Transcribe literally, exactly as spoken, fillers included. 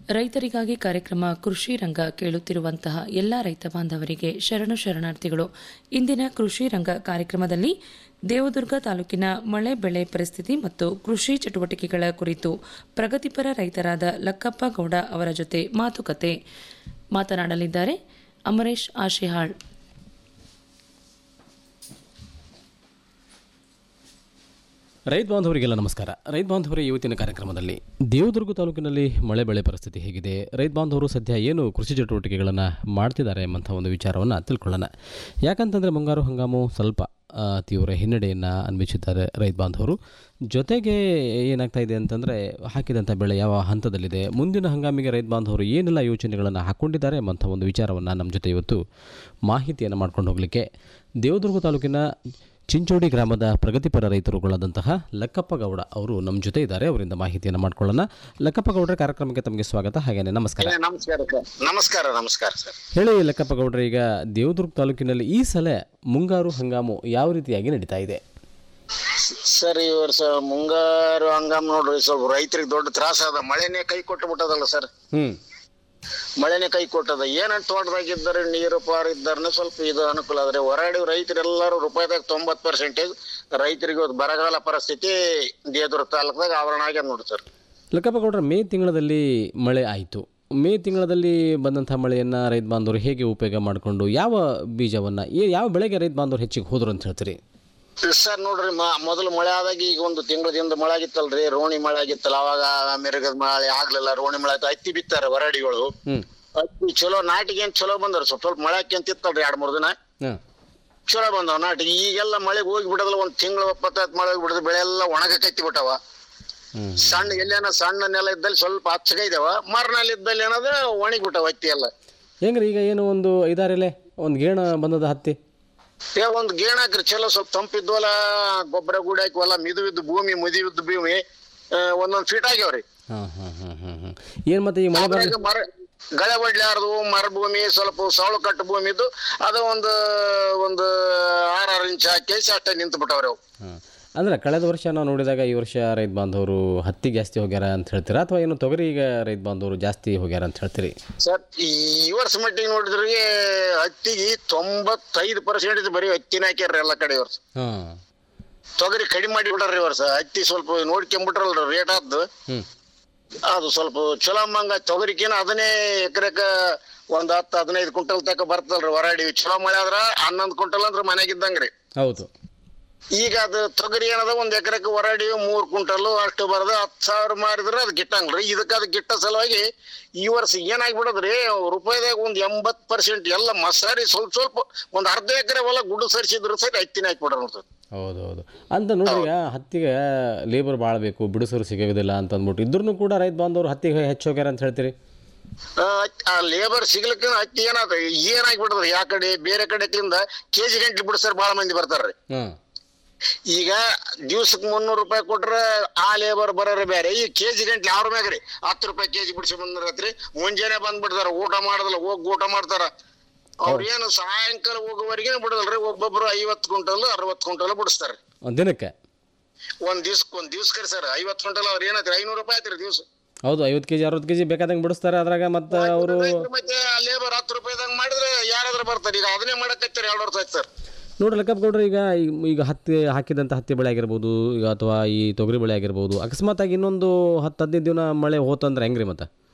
ರೈತರಿಗಾಗಿ ಕಾರ್ಯಕ್ರಮ ಕೃಷಿ ರಂಗ ಕೇಳುತ್ತಿರುವಂತಹ ಎಲ್ಲ ರೈತ ಬಾಂಧವರಿಗೆ ಶರಣು ಶರಣಾರ್ಥಿಗಳು. ಇಂದಿನ ಕೃಷಿ ರಂಗ ಕಾರ್ಯಕ್ರಮದಲ್ಲಿ ದೇವದುರ್ಗ ತಾಲೂಕಿನ ಮಳೆ ಬೆಳೆ ಪರಿಸ್ಥಿತಿ ಮತ್ತು ಕೃಷಿ ಚಟುವಟಿಕೆಗಳ ಕುರಿತು ಪ್ರಗತಿಪರ ರೈತರಾದ ಲಕ್ಕಪ್ಪ ಗೌಡ ಅವರ ಜೊತೆ ಮಾತುಕತೆ ಮಾತನಾಡಲಿದ್ದಾರೆ ಅಮರೇಶ್ ಆಶಿಹಾಳ್. ರೈತ ಬಾಂಧವರಿಗೆಲ್ಲ ನಮಸ್ಕಾರ. ರೈತ ಬಾಂಧವರೇ, ಇವತ್ತಿನ ಕಾರ್ಯಕ್ರಮದಲ್ಲಿ ದೇವದುರ್ಗ ತಾಲೂಕಿನಲ್ಲಿ ಮಳೆ ಬೆಳೆ ಪರಿಸ್ಥಿತಿ ಹೇಗಿದೆ, ರೈತ ಬಾಂಧವರು ಸದ್ಯ ಏನು ಕೃಷಿ ಚಟುವಟಿಕೆಗಳನ್ನು ಮಾಡ್ತಿದ್ದಾರೆ ಎಂಬಂಥ ಒಂದು ವಿಚಾರವನ್ನು ತಿಳ್ಕೊಳ್ಳೋಣ. ಯಾಕಂತಂದರೆ ಮುಂಗಾರು ಹಂಗಾಮು ಸ್ವಲ್ಪ ತೀವ್ರ ಹಿನ್ನಡೆಯನ್ನು ಅನ್ವಿಸಿದ್ದಾರೆ ರೈತ ಬಾಂಧವರು. ಜೊತೆಗೆ ಏನಾಗ್ತಾ ಇದೆ ಅಂತಂದರೆ ಹಾಕಿದಂಥ ಬೆಳೆ ಯಾವ ಹಂತದಲ್ಲಿದೆ, ಮುಂದಿನ ಹಂಗಾಮಿಗೆ ರೈತ ಬಾಂಧವರು ಏನೆಲ್ಲ ಯೋಚನೆಗಳನ್ನು ಹಾಕ್ಕೊಂಡಿದ್ದಾರೆ ಎಂಬಂಥ ಒಂದು ವಿಚಾರವನ್ನು ನಮ್ಮ ಜೊತೆ ಇವತ್ತು ಮಾಹಿತಿಯನ್ನು ಮಾಡ್ಕೊಂಡು ಹೋಗಲಿಕ್ಕೆ ದೇವದುರ್ಗ ತಾಲೂಕಿನ ಚಿಂಚೋಡಿ ಗ್ರಾಮದ ಪ್ರಗತಿಪರ ರೈತರುಗಳಾದಂತಹ ಲಕ್ಕಪ್ಪ ಗೌಡ ಅವರು ನಮ್ಮ ಜೊತೆ ಇದ್ದಾರೆ. ಅವರಿಂದ ಮಾಹಿತಿಯನ್ನು ಮಾಡ್ಕೊಳ್ಳೋಣ. ಲಕ್ಕಪ್ಪ ಗೌಡ್ರ, ಕಾರ್ಯಕ್ರಮಕ್ಕೆ ತಮಗೆ ಸ್ವಾಗತ. ಹಾಗೇನೆ ನಮಸ್ಕಾರ. ನಮಸ್ಕಾರ ನಮಸ್ಕಾರ ಸರ್. ಹೇಳಿ ಲಕ್ಕಪ್ಪ ಗೌಡ್ರ, ಈಗ ದೇವದುರ್ಗ ತಾಲೂಕಿನಲ್ಲಿ ಈ ಸಲ ಮುಂಗಾರು ಹಂಗಾಮು ಯಾವ ರೀತಿಯಾಗಿ ನಡೀತಾ ಇದೆ ಸರ್? ಈ ವರ್ಷ ಮುಂಗಾರು ಹಂಗಾಮು ನೋಡ್ರಿ ಸ್ವಲ್ಪ ರೈತರಿಗೆ ದೊಡ್ಡ ತ್ರಾಸ ಅದ. ಮಳೆನೇ ಕೈ ಕೊಟ್ಟು ಬಿಟ್ಟದಲ್ಲ ಸರ್. ಹ್ಮ್ ಮಳೆನೇ ಕೈ ಕೊಟ್ಟದ. ಏನಂತ ತೋಟದಾಗಿದ್ದಾರೆ ನೀರು ಪಾರು ಇದ್ದಾರನೆ ಸ್ವಲ್ಪ ಇದು ಅನುಕೂಲ ಆದ್ರೆ ಹೊರಡಿ ರೈತರೆಲ್ಲರೂ ರೂಪಾಯಿದಾಗ ತೊಂಬತ್ ಪರ್ಸೆಂಟೇಜ್ ರೈತರಿಗೆ ಬರಗಾಲ ಪರಿಸ್ಥಿತಿ ದೇವದುರ್ಗ ತಾಲೂಕದಾಗ ಆವರಣ ಆಗ್ಯದ ನೋಡಿ ಸರ್. ಲಕ್ಕಪ್ಪ ಗೌಡ್ರ, ಮೇ ತಿಂಗಳಲ್ಲಿ ಮಳೆ ಆಯಿತು. ಮೇ ತಿಂಗಳಲ್ಲಿ ಬಂದಂಥ ಮಳೆಯನ್ನು ರೈತ ಬಾಂಧವರು ಹೇಗೆ ಉಪಯೋಗ ಮಾಡಿಕೊಂಡು ಯಾವ ಬೀಜವನ್ನು ಯಾವ ಬೆಳೆಗೆ ರೈತ ಬಾಂಧವರು ಹೆಚ್ಚಿಗೆ ಹೋದ್ರು ಅಂತ ಹೇಳ್ತೀರಿ? ಸರ್ ನೋಡ್ರಿ, ಮೊದಲು ಮಳೆ ಆದಾಗ ಈಗ ಒಂದು ತಿಂಗಳದಿಂದ ಮಳೆ ಆಗಿತ್ತಲ್ರಿ, ರೋಣಿ ಮಳೆ ಆಗಿತ್ತಲ್ಲ. ಅವಾಗ ಮಿರಗದ ಮಳೆ ಆಗ್ಲಿಲ್ಲ, ರೋಣಿ ಮಳೆ ಆಯ್ತು. ಹತ್ತಿ ಬಿತ್ತಾರೆ ಹೊರಡಿಗಳು. ಹತ್ತಿ ಚಲೋ ನಾಟಿಗೆ ಏನ್ ಚಲೋ ಬಂದ್ರ. ಸ್ವಲ್ಪ ಸ್ವಲ್ಪ ಮಳೆ ಹಾಕಿಂತಿತ್ತಲ್ರಿ ಎರಡ್ ಮೂರ್ ದಿನ ಚಲೋ ಬಂದವ ನಾಟಿಗೆ. ಈಗೆಲ್ಲ ಮಳೆಗೆ ಹೋಗಿ ಬಿಡದಲ್ಲ, ಒಂದ್ ತಿಂಗಳು ಒಪ್ಪತ್ತಾಯ್ತು ಮಳೆ ಹೋಗಿ ಬಿಡದ, ಬೆಳೆ ಎಲ್ಲ ಒಣಗ ಕತ್ತಿ ಬಿಟ್ಟವ. ಸಣ್ಣ ಎಲ್ಲೇನ ಸಣ್ಣ ನೆಲ ಇದ್ದಲ್ಲಿ ಸ್ವಲ್ಪ ಹಚ್ಚಗ ಇದಾವ, ಮರನಲ್ಲಿ ಇದ್ದಲ್ಲಿ ಏನದ ಒಣಗಿ ಬಿಟ್ಟವ ಹತ್ತಿ ಎಲ್ಲ. ಹೆಂಗ್ರಿ ಈಗ ಏನು ಒಂದು ಐದಾರೆಲೆ ಒಂದ್ ಗೇಣ ಬಂದದ ಹತ್ತಿ? ಏ ಒಂದ್ ಗೇಣ ಹಾಕ್ರಿ ಚಲೋ, ಸ್ವಲ್ಪ ತಂಪಿದ್ವಲ್ಲ, ಗೊಬ್ಬರ ಗುಡಿ ಹಾಕಿವಲ್ಲ, ಮಿದುವಿದ್ದು ಭೂಮಿ ಮುದಿವಿದ್ದು ಭೂಮಿ ಒಂದೊಂದ್ ಫೀಟ್ ಆಗ್ಯಾವ್ರಿ. ಏನ್ ಮತ್ತೆ ಈ ಮರ ಗಳೆ ಬಡ್ಲಾರ್ದು ಮರ ಭೂಮಿ, ಸ್ವಲ್ಪ ಸೌಳು ಕಟ್ಟು ಭೂಮಿ ಇದ್ದು ಅದು ಒಂದು ಒಂದು ಆರಾರು ಇಂಚ್ ಹಾಕಿ ಅಷ್ಟೇ ನಿಂತು ಬಿಟ್ಟವ್ರಿ ಅವು. ಅಂದ್ರೆ ಕಳೆದ ವರ್ಷ ನಾವು ನೋಡಿದಾಗ ಈ ವರ್ಷ ರೈತ ಬಾಂಧವರು ಹತ್ತಿ ಜಾಸ್ತಿ ಹೋಗ್ಯಾರ ಅಂತ ಹೇಳ್ತೀರಾ, ಅಥವಾ ಏನು ತೊಗರಿ ಈಗ ರೈತ ಬಾಂಧವರು ಜಾಸ್ತಿ ಹೋಗ್ಯಾರ ಅಂತ ಹೇಳ್ತೀರಿ? ಸರ್, ಈ ವರ್ಷ ಮಟ್ಟಿಗೆ ನೋಡಿದ್ರಿ ಹತ್ತಿಗೆ ತೊಂಬತ್ತೈದು ಪರ್ಸೆಂಟ್ ಬರೀ ಹತ್ತಿನ ಹಾಕ್ಯಾರ್ರಿ ಎಲ್ಲ ಕಡೆ. ವರ್ಷ ತೊಗರಿ ಕಡಿಮೆ ಮಾಡಿ ಬಿಟ್ಟಾರ್ರಿ ವರ್ಷ. ಹತ್ತಿ ಸ್ವಲ್ಪ ನೋಡ್ಕೊಂಬಿಟ್ರಲ್ರಿ ರೇಟ್ ಆದ್ದು, ಅದು ಸ್ವಲ್ಪ ಚಲೋ ಮಂಗ. ತೊಗರಿಕೇನ ಅದನ್ನೇ ಎಕರೆಕ ಒಂದ್ ಹತ್ತು ಹದಿನೈದು ಕ್ವಿಂಟಲ್ ತಕ ಬರ್ತಲ್ರಿ ಹೊರಡಿ. ಚಲೋ ಮಳೆ ಆದ್ರ ಹನ್ನೊಂದು ಕ್ವಿಂಟಲ್ ಅಂದ್ರ ಮನೆಗಿದ್ದಂಗ್ರಿ. ಹೌದು. ಈಗ ಅದು ತೊಗರಿ ಏನದ ಒಂದ್ ಎಕರೆಕ್ ಹೊರಡಿ ಮೂರ್ ಕ್ವಿಂಟಲ್ ಅಷ್ಟು ಬರದ ಹತ್ತು ಸಾವಿರ ಮಾರಿದ್ರೆ ಅದು ಗಿಟ್ಟಂಗ್ರಿ. ಇದಕ್ಕ ಅದು ಗಿಟ್ಟ ಸಲುವಾಗಿ ಈ ವರ್ಷ ಏನಾಗ್ಬಿಡದ್ರಿ, ರೂಪಾಯಿದಾಗ ಒಂದ್ ಎಂಬತ್ ಪರ್ಸೆಂಟ್ ಎಲ್ಲ ಮಸಾರಿ ಸ್ವಲ್ಪ ಸ್ವಲ್ಪ ಒಂದ್ ಅರ್ಧ ಎಕರೆ ಹೊಲ ಗುಡ್ಡು ಸರಿಸಿದ್ರು ಸರಿ ಹತ್ತಿನ ಹಾಕ್ಬಿಡ್ರ ನೋಡ್ತಾರೆ. ಹೌದೌದು ಅಂತ ನೋಡ್ರಿ, ಈಗ ಹತ್ತಿಗೆ ಲೇಬರ್ ಭಾಳ ಬೇಕು, ಬಿಡಿಸೋರು ಸಿಗೋದಿಲ್ಲ ಅಂತ ಅಂದ್ಬಿಟ್ಟು ಇದ್ರೂ ಕೂಡ ರೈತ ಬಾಂಧವರು ಹತ್ತಿಗೆ ಹೆಚ್ಚು ಹೋಗ್ಯಾರ ಅಂತ ಹೇಳ್ತೀರಿ? ಆ ಲೇಬರ್ ಸಿಗ್ಲಿಕ್ಕ ಹತ್ತಿ ಏನಾದ ಏನಾಗ್ಬಿಡದ್ರಿ, ಯಾ ಕಡೆ ಬೇರೆ ಕಡೆಯಿಂದ ಕೆಜಿ ಗಂಟ್ಲಿ ಬಿಡಿಸೋರು ಬಾಳ ಮಂದಿ ಬರ್ತಾರ್ರಿ. ಈಗ ದಿವ್ಸಕ್ ಮುನ್ನೂರು ರೂಪಾಯಿ ಕೊಟ್ರೆ ಆ ಲೇಬರ್ ಬರೋರಿ ಬೇರೆ. ಈ ಕೆಜಿ ಗಂಟ್ಲಿ ಅವ್ರ ಮ್ಯಾಗ್ರಿ ಹತ್ತು ರೂಪಾಯಿ ಕೆಜಿ ಬಿಡಿಸಿ ಬಂದಿರತ್ರಿ. ಮುಂಜಾನೆ ಬಂದ್ಬಿಡ್ತಾರ, ಊಟ ಮಾಡದಲ್ಲ ಹೋಗಿ ಊಟ ಮಾಡ್ತಾರ. ಅವ್ರ ಏನು ಸಾಯಂಕಾಲ ಹೋಗುವವರೆಗೆ ಬಿಡದಲ್ರಿ. ಒಬ್ಬೊಬ್ರು ಐವತ್ತು ಕ್ವಿಂಟಲ್ ಅರವತ್ತು ಕ್ವಿಂಟಲ್ ಬಿಡಿಸ್ತಾರ ದಿನಕ್ಕೆ. ಒಂದ್ ದಿವ್ಸಕ್ ಒಂದ್ ದಿವ್ಸ ಕರಿ ಸರ್ ಐವತ್ತು ಕ್ವಿಂಟಲ್ ಅವ್ರ ಏನೈತ್ರಿ ಐನೂರು ರೂಪಾಯಿ ಆಯ್ತಿರಿ ದಿವ್ಸ. ಹೌದು, ಐವತ್ತು ಕೆಜಿ ಅರವತ್ತು ಕೆಜಿ ಬೇಕಾದಂಗೆ ಬಿಡಿಸ್ತಾರೆ. ಅದ್ರಾಗ ಮತ್ತೆ ಅವರು ಮತ್ತೆ ಲೇಬರ್ ಹತ್ತು ರೂಪಾಯಿದಂಗ್ ಮಾಡಿದ್ರೆ ಯಾರಾದ್ರೂ ಬರ್ತಾರೆ. ಈಗ ಅದನ್ನೇ ಮಾಡಕತ್ತಾರೆ ಎರಡು ವರ್ಷ ಆಯ್ತು ಸರ್. ನೋಡ್ರಿ ಲಕ್ಕಪ್ಪ ಗೌಡ್ರ, ಈಗ ಈಗ ಹತ್ತಿ ಹಾಕಿದಂಥ ಹತ್ತಿ ಬೆಳೆ ಆಗಿರ್ಬೋದು, ಈಗ ಅಥವಾ ಈ ತೊಗರಿ ಬೆಳೆ ಆಗಿರ್ಬೋದು, ಅಕಸ್ಮಾತ್ ಆಗಿ ಇನ್ನೊಂದು ಹತ್ತು ಹದಿನೈದು ದಿನ ಮಳೆ ಹೋತಂದ್ರೆ ಹೆಂಗ್ರಿ ಮತ್ತೆ?